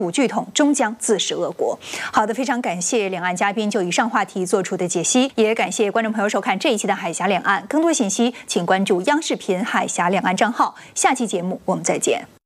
五巨统终将自食恶果。好的，非常感谢两岸嘉宾就以上话题做出的解析，也感谢观众朋友收看这一期的海峡两岸。更多信息请关注央视频海峡两岸账号。下期节目我们再见。